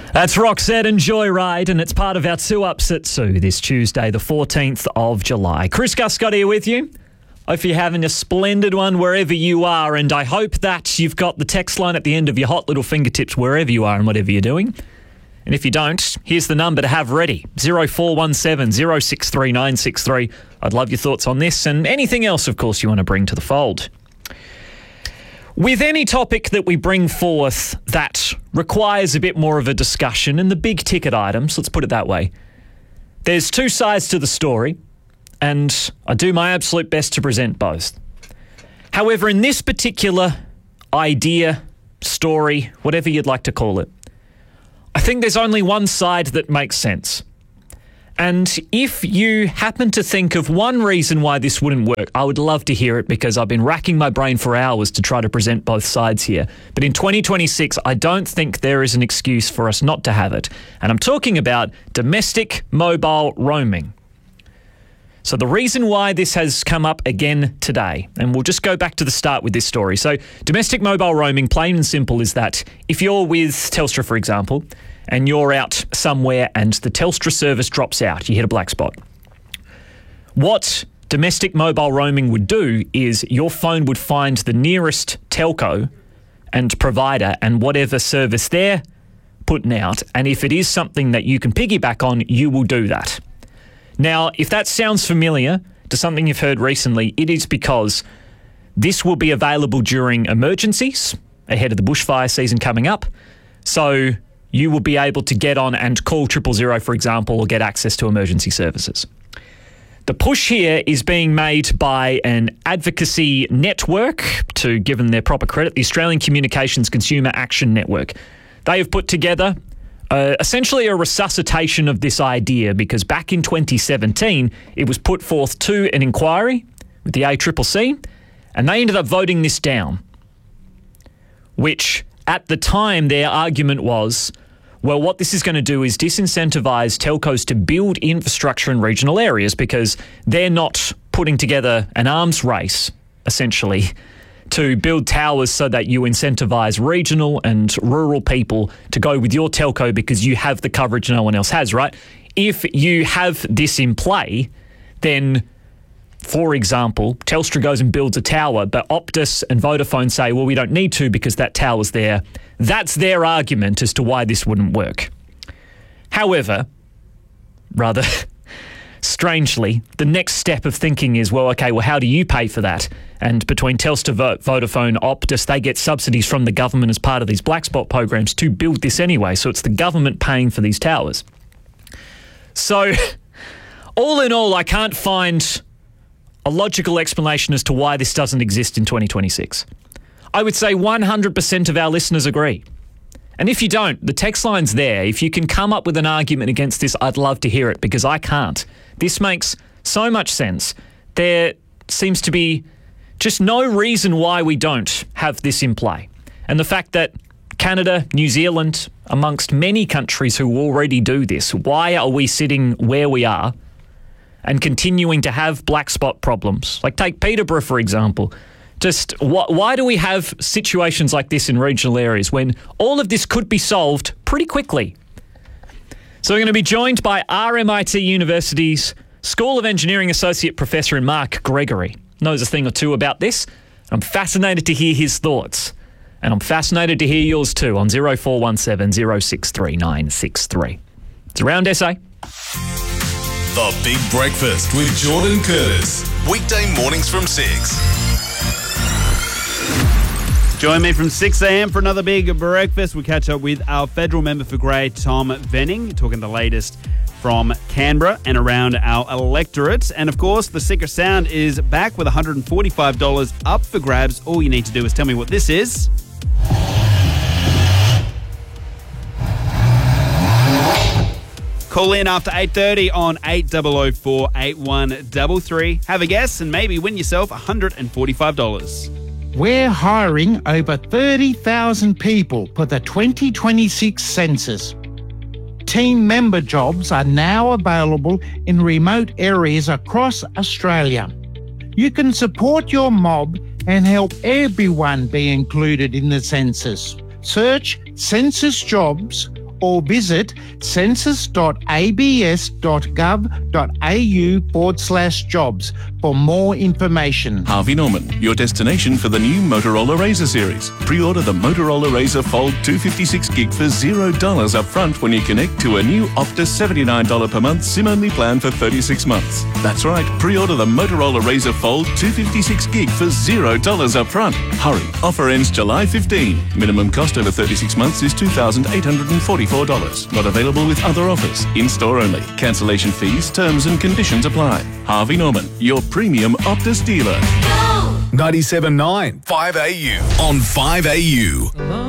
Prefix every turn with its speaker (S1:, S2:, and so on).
S1: That's Roxette and Joyride, and it's part of our 2 Ups at 2 this Tuesday, the 14th of July. Chris Guscott here with you. Hope you're having a splendid one wherever you are, and I hope that you've got the text line at the end of your hot little fingertips wherever you are and whatever you're doing. And if you don't, here's the number to have ready, 0417 063 963. I'd love your thoughts on this and anything else, of course, you want to bring to the fold. With any topic that we bring forth that requires a bit more of a discussion, and the big ticket items, let's put it that way, there's 2 sides to the story, and I do my absolute best to present both. However, in this particular idea, story, whatever you'd like to call it, I think there's only one side that makes sense. And if you happen to think of one reason why this wouldn't work, I would love to hear it, because I've been racking my brain for hours to try to present both sides here. But in 2026, I don't think there is an excuse for us not to have it. And I'm talking about domestic mobile roaming. So the reason why this has come up again today, and we'll just go back to the start with this story. So domestic mobile roaming, plain and simple, is that if you're with Telstra, for example, and you're out somewhere and the Telstra service drops out, you hit a black spot. What domestic mobile roaming would do is your phone would find the nearest telco and provider and whatever service they're putting out, and if it is something that you can piggyback on, you will do that. Now, if that sounds familiar to something you've heard recently, it is because this will be available during emergencies ahead of the bushfire season coming up. So you will be able to get on and call 000, for example, or get access to emergency services. The push here is being made by an advocacy network, to give them their proper credit, the Australian Communications Consumer Action Network. They have put together essentially a resuscitation of this idea, because back in 2017, it was put forth to an inquiry with the ACCC, and they ended up voting this down, which at the time their argument was, well, what this is going to do is disincentivise telcos to build infrastructure in regional areas, because they're not putting together an arms race, essentially, to build towers so that you incentivise regional and rural people to go with your telco because you have the coverage no one else has, right? If you have this in play, then, for example, Telstra goes and builds a tower, but Optus and Vodafone say, well, we don't need to because that tower's there. That's their argument as to why this wouldn't work. However, rather strangely, the next step of thinking is, well, okay, well, how do you pay for that? And between Telstra, Vodafone, Optus, they get subsidies from the government as part of these black spot programs to build this anyway. So it's the government paying for these towers. So all in all, I can't find a logical explanation as to why this doesn't exist in 2026. I would say 100% of our listeners agree. And if you don't, the text line's there. If you can come up with an argument against this, I'd love to hear it, because I can't. This makes so much sense. There seems to be just no reason why we don't have this in play. And the fact that Canada, New Zealand, amongst many countries who already do this, why are we sitting where we are and continuing to have black spot problems? Like, take Peterborough, for example. Just why do we have situations like this in regional areas when all of this could be solved pretty quickly? So we're going to be joined by RMIT University's School of Engineering Associate Professor in Mark Gregory. Knows a thing or two about this. I'm fascinated to hear his thoughts. And I'm fascinated to hear yours too on 0417 063 963. It's Around SA.
S2: The Big Breakfast with Jordan Curtis. Weekday mornings from 6.
S3: Join me from 6 a.m. for another Big Breakfast. We catch up with our federal member for Grey, Tom Venning, talking the latest from Canberra and around our electorate. And of course, the Secret Sound is back with $145 up for grabs. All you need to do is tell me what this is. Call in after 8:30 on 8004 8133. Have a guess and maybe win yourself $145.
S4: We're hiring over 30,000 people for the 2026 census. Team member jobs are now available in remote areas across Australia. You can support your mob and help everyone be included in the census. Search census jobs or visit census.abs.gov.au/jobs for more information.
S5: Harvey Norman, your destination for the new Motorola Razr series. Pre-order the Motorola Razr Fold 256 gig for $0 up front when you connect to a new Optus $79 per month SIM-only plan for 36 months. That's right, pre-order the Motorola Razr Fold 256 gig for $0 up front. Hurry, offer ends July 15. Minimum cost over 36 months is $2,844. Not available with other offers. In-store only. Cancellation fees, terms and conditions apply. Harvey Norman, your premium Optus dealer.
S2: 97.9 5AU on 5AU.